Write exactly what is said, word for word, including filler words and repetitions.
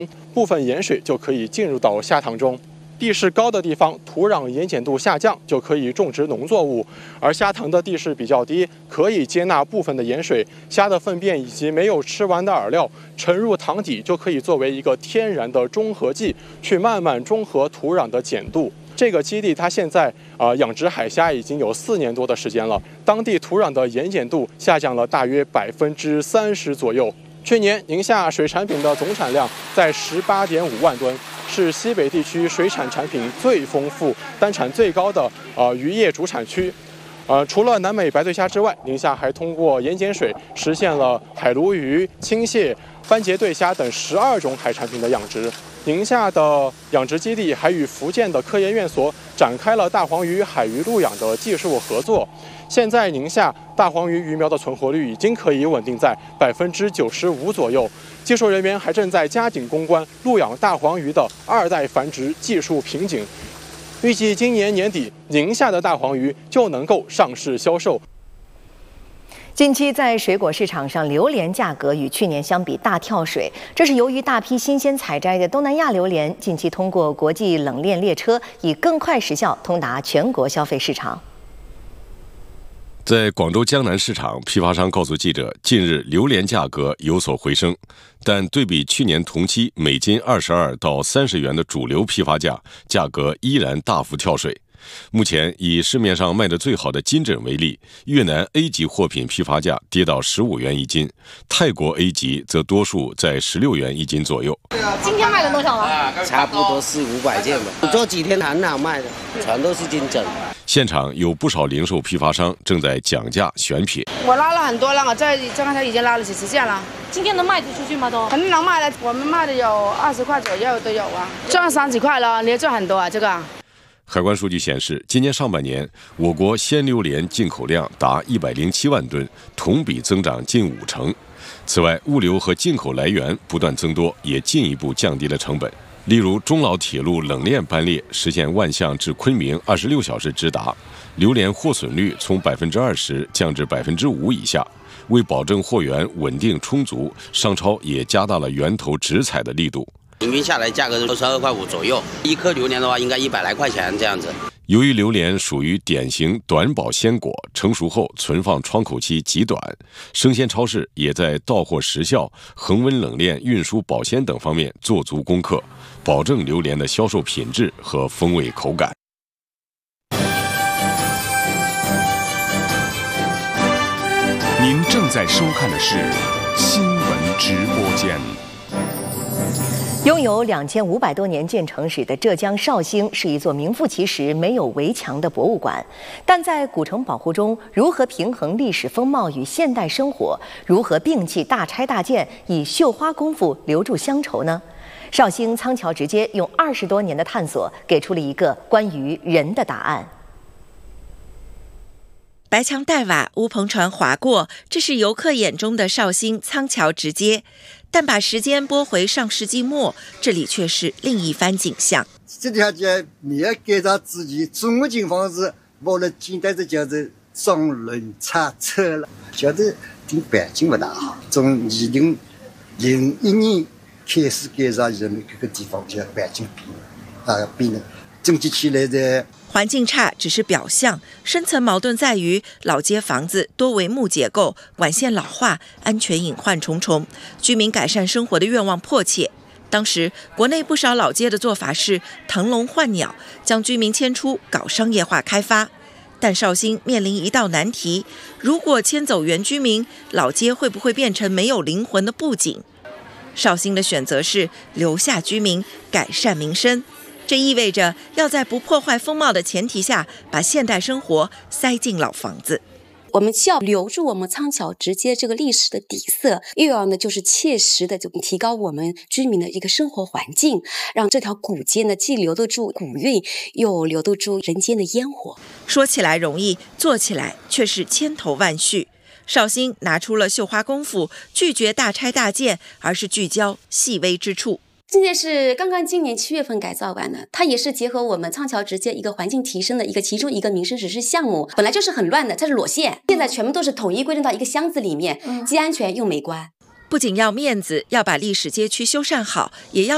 部分盐水就可以进入到虾塘中。地势高的地方，土壤盐碱度下降，就可以种植农作物；而虾塘的地势比较低，可以接纳部分的盐水，虾的粪便以及没有吃完的饵料沉入塘底，就可以作为一个天然的中和剂，去慢慢中和土壤的碱度。这个基地它现在啊、呃、养殖海虾已经有四年多的时间了，当地土壤的盐碱度下降了大约百分之三十左右。去年宁夏水产品的总产量在十八点五万吨，是西北地区水产产品最丰富、单产最高的呃渔业主产区。呃，除了南美白对虾之外，宁夏还通过盐碱水实现了海鲈鱼、青蟹、斑节对虾等十二种海产品的养殖。宁夏的养殖基地还与福建的科研院所展开了大黄鱼海鱼陆养的技术合作。现在宁夏大黄鱼鱼苗的存活率已经可以稳定在百分之九十五左右。技术人员还正在加紧攻关陆养大黄鱼的二代繁殖技术瓶颈。预计今年年底，宁夏的大黄鱼就能够上市销售。 近期在水果市场上，榴莲价格与去年相比大跳水，这是由于大批新鲜采摘的东南亚榴莲近期通过国际冷链列车，以更快时效通达全国消费市场。 在广州江南市场，批发商告诉记者，近日榴莲价格有所回升，但对比去年同期每斤二十二到三十元的主流批发价，价格依然大幅跳水。目前以市面上卖得最好的金枕为例，越南 A 级货品批发价跌到十五元一斤，泰国 A 级则多数在十六元一斤左右。 今天卖了多少了？ 差不多四五百件吧。这几天很好卖的，全都是金枕。 现场有不少零售批发商正在讲价选品。 我拉了很多了，我在这刚才已经拉了几十件了。 今天能卖得出去吗？都肯定能卖的，我们卖的有二十块左右都有啊，赚三十块了，你也赚很多啊，这个。 海关数据显示，今年上半年我国鲜榴莲进口量达一百零七万吨，同比增长近五成。此外，物流和进口来源不断增多，也进一步降低了成本。例如，中老铁路冷链班列实现万象至昆明二十六小时直达，榴莲获损率从百分之二十降至百分之五以下。为保证货源稳定充足，商超也加大了源头直采的力度。 平均下来价格是二十二块五左右，一颗榴莲的话应该一百来块钱这样子。 由于榴莲属于典型短保鲜果，成熟后存放窗口期极短，生鲜超市也在到货时效、恒温冷链、运输保鲜等方面做足功课，保证榴莲的销售品质和风味口感。 您正在收看的是新闻直播间。 拥有两千五百多年建成史的浙江绍兴是一座名副其实没有围墙的博物馆，但在古城保护中，如何平衡历史风貌与现代生活？如何摒弃大拆大建，以绣花功夫留住乡愁呢？绍兴仓桥直街用二十多年的探索，给出了一个关于人的答案。 白墙黛瓦，乌篷船划过，这是游客眼中的绍兴仓桥直街。但把时间拨回上世纪末，这里却是另一番景象。 这条街没有改造之前，中国情况是挖了简单的叫做装轮叉车了，觉得对环境不大好。从二零零一年开始改造以后，这个地方就环境变了，啊变了，整体起来的。 环境差只是表象，深层矛盾在于老街房子多为木结构，管线老化，安全隐患重重，居民改善生活的愿望迫切。当时国内不少老街的做法是腾笼换鸟，将居民迁出搞商业化开发。但绍兴面临一道难题，如果迁走原居民，老街会不会变成没有灵魂的布景？绍兴的选择是留下居民，改善民生。这意味着要在不破坏风貌的前提下，把现代生活塞进老房子。 我们既要留住我们仓桥直街这个历史的底色，又要呢就是切实的就提高我们居民的一个生活环境，让这条古街呢既留得住古韵，又留得住人间的烟火。 说起来容易，做起来却是千头万绪。绍兴拿出了绣花功夫，拒绝大拆大建，而是聚焦细微之处。 现在是刚刚今年七月份改造完的，它也是结合我们仓桥直街一个环境提升的一个其中一个民生实施项目。本来就是很乱的，它是裸线，现在全部都是统一归正到一个箱子里面，既安全又美观。 不仅要面子，要把历史街区修缮好，也要